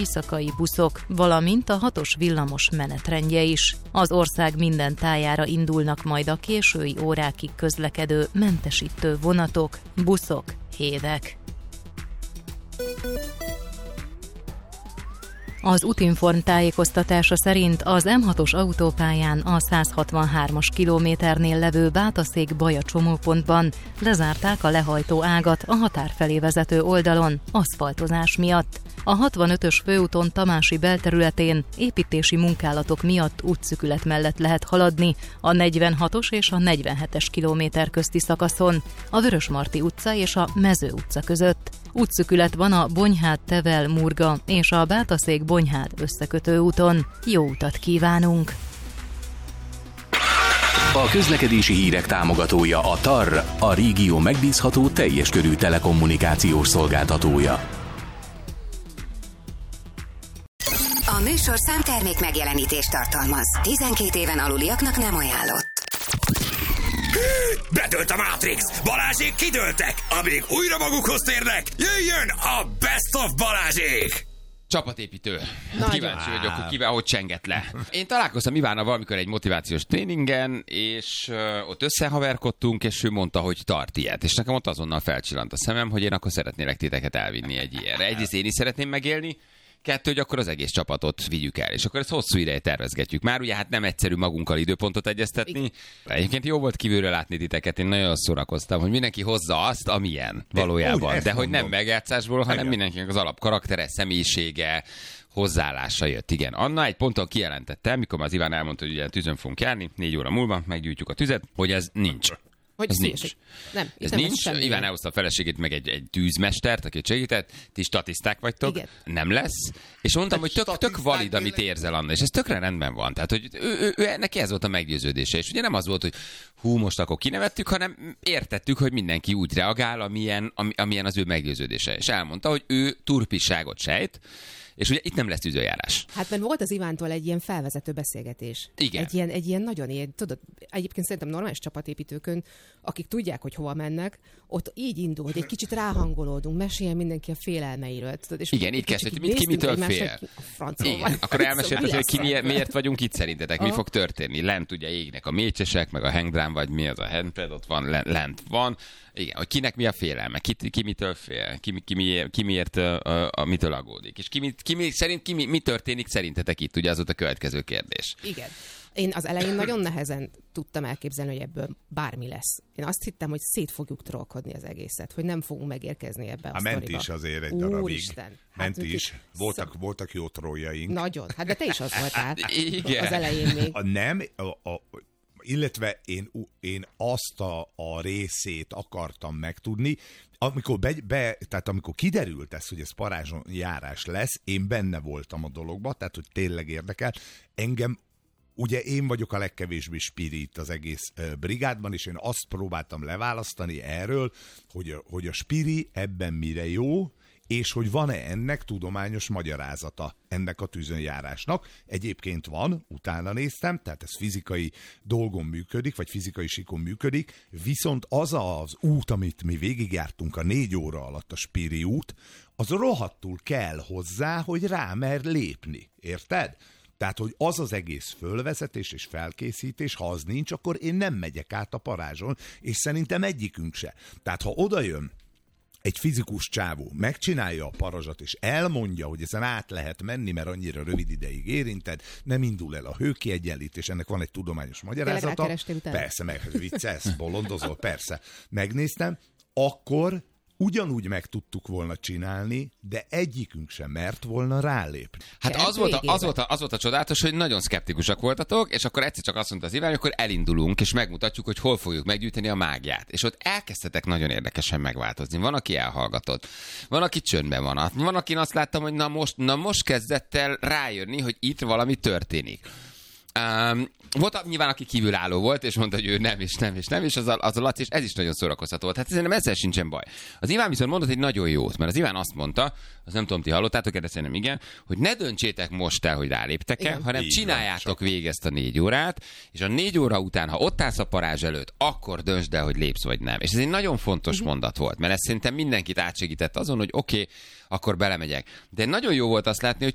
éjszakai buszok, valamint a 6-os villamos menetrendje is. Az ország minden tájára indulnak majd a késői órákig közlekedő mentesítő vonatok, buszok, hédek. Az Utinform tájékoztatása szerint az M6-os autópályán a 163-as kilométernél levő Bátaszék-Baja csomópontban lezárták a lehajtó ágat a határ felé vezető oldalon aszfaltozás miatt. A 65-ös főúton Tamási belterületén építési munkálatok miatt útszükület mellett lehet haladni a 46-os és a 47-es kilométer közti szakaszon, a Vörösmarty utca és a Mező utca között. Útszükület van a Bonyhád-Tevel-Murga és a Bátaszék-Bonyhád összekötő úton. Jó utat kívánunk! A közlekedési hírek támogatója a TAR, a régió megbízható teljes körű telekommunikációs szolgáltatója. A műsorszám termék megjelenítést tartalmaz. 12 éven aluliaknak nem ajánlott. Bedőlt a Matrix! Balázsék kidőltek! Amíg újra magukhoz térnek, jöjjön a Best of Balázsék! Csapatépítő. Kíváncsi vagyok, hogy kivel hogy csengett le. Én találkoztam Ivánnal valamikor egy motivációs tréningen, és ott összehaverkodtunk, és ő mondta, hogy tart ilyet. És nekem ott azonnal felcsillant a szemem, hogy én akkor szeretnélek titeket elvinni egy ilyenre. Egyrészt én is szeretném megélni, kettő, hogy akkor az egész csapatot vigyük el. És akkor ezt hosszú ideje tervezgetjük. Már ugye hát nem egyszerű magunkkal időpontot egyeztetni. Egyébként jó volt kívülről látni titeket, én nagyon szórakoztam, hogy mindenki hozza azt, amilyen valójában. De hogy nem megjátszásból, hanem mindenkinek az alapkaraktere, személyisége, hozzáállása jött. Igen. Anna egy ponton kijelentette, mikor az Iván elmondta, hogy ugye tüzön fogunk járni, 4 óra múlva meggyújtjuk a tüzet, hogy ez nincs. Hogy ez nincs. Nem, ez nincs. Iván elhozta a feleségét, meg egy tűzmestert, aki segített. Ti statiszták vagytok. Igen. Nem lesz. És mondtam, hogy tök valid, amit érzel, Anna. És ez tökre rendben van. Tehát, hogy ő neki ez volt a meggyőződése. És ugye nem az volt, hogy most akkor kinevettük, hanem értettük, hogy mindenki úgy reagál, amilyen az ő meggyőződése. És elmondta, hogy ő turpisságot sejt, és ugye itt nem lesz tűzőjárás. Hát mert volt az Ivántól egy ilyen felvezető beszélgetés. Igen. Egy ilyen nagyon ilyen, tudod, egyébként szerintem normális csapatépítőkön, akik tudják, hogy hova mennek, ott így indul, hogy egy kicsit ráhangolódunk, meséljen mindenki a félelmeiről. Tudod, és igen, így kezdett, hogy ki mitől fél. Igen, akkor elmesélted, hogy miért vagyunk itt szerintetek, mi fog történni. Lent ugye égnek a mécsesek, meg a hangdrám, vagy mi az a handpad, ott van, lent van. Igen, hogy kinek mi a félelme, ki mitől fél, ki miért mitől aggódik. És mi történik szerintetek itt, ugye az volt a következő kérdés. Igen. Én az elején nagyon nehezen tudtam elképzelni, hogy ebből bármi lesz. Én azt hittem, hogy szét fogjuk trollkodni az egészet, hogy nem fogunk megérkezni ebbe a sztoriba. Ment is azért egy darabig. Úristen. Ment is. Voltak jó trolljaink. Nagyon. Hát de te is az voltál. Igen. Az elején még. Illetve én azt a részét akartam megtudni, amikor tehát amikor kiderült ez, hogy ez parázsonjárás lesz, én benne voltam a dologban, tehát hogy tényleg érdekel. Engem, ugye én vagyok a legkevésbé spirit az egész brigádban, és én azt próbáltam leválasztani erről, hogy a spiri ebben mire jó, és hogy van-e ennek tudományos magyarázata, ennek a tűzönjárásnak. Egyébként van, utána néztem, tehát ez fizikai dolgon működik, vagy fizikai síkon működik, viszont az az út, amit mi végigjártunk a 4 óra alatt, a Spiri út, az rohadtul kell hozzá, hogy rámer lépni. Érted? Tehát, hogy az az egész fölvezetés és felkészítés, ha az nincs, akkor én nem megyek át a parázson, és szerintem egyikünk se. Tehát, ha odajön egy fizikus csávó, megcsinálja a parazsat, és elmondja, hogy ezen át lehet menni, mert annyira rövid ideig érinted, nem indul el a hőkiegyenlítés, ennek van egy tudományos magyarázata. Persze, meg viccelsz, bolondozol, persze. Megnéztem, akkor ugyanúgy meg tudtuk volna csinálni, de egyikünk sem mert volna rálépni. Hát az volt a csodálatos, hogy nagyon szkeptikusak voltatok, és akkor egyszer csak azt mondta az Iván, hogy akkor elindulunk, és megmutatjuk, hogy hol fogjuk meggyűjteni a mágiát. És ott elkezdtetek nagyon érdekesen megváltozni. Van, aki elhallgatott, van, aki csöndben van aki azt láttam, hogy na most kezdett el rájönni, hogy itt valami történik. Volt nyilván, aki kívülálló volt, és mondta, hogy ő nem, és az a Laci, és ez is nagyon szórakoztató volt. Hát szerintem ezzel sincsen baj. Az Iván viszont mondott egy nagyon jót, mert az Iván azt mondta, azt nem tudom, ti hallottátok, de szerintem igen, hogy ne döntsétek most el, hogy ráléptek-e, hanem így csináljátok végig ezt a 4 órát, és a 4 óra után, ha ott állsz a parázs előtt, akkor döntsd el, hogy lépsz vagy nem. És ez egy nagyon fontos mondat volt, mert ez szerintem mindenkit átsegített azon, hogy oké, akkor belemegyek. De nagyon jó volt azt látni, hogy